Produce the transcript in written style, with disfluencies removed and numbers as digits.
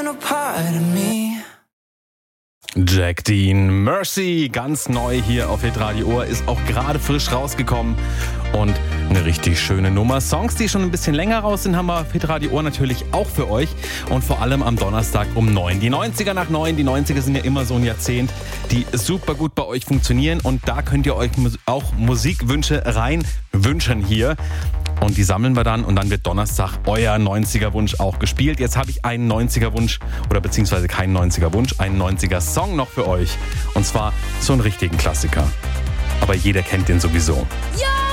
a part of me. Jack Dean, Mercy, ganz neu hier auf Hitradio Ohr, ist auch gerade frisch rausgekommen und eine richtig schöne Nummer. Songs, die schon ein bisschen länger raus sind, haben wir auf Hitradio Ohr natürlich auch für euch und vor allem am Donnerstag um 9. Die 90er nach 9, die 90er sind ja immer so ein Jahrzehnt, die super gut bei euch funktionieren und da könnt ihr euch auch Musikwünsche rein wünschen hier. Und die sammeln wir dann und dann wird Donnerstag euer 90er-Wunsch auch gespielt. Jetzt habe ich einen 90er-Wunsch oder beziehungsweise keinen 90er-Wunsch, einen 90er-Song noch für euch. Und zwar so einen richtigen Klassiker. Aber jeder kennt den sowieso. Ja!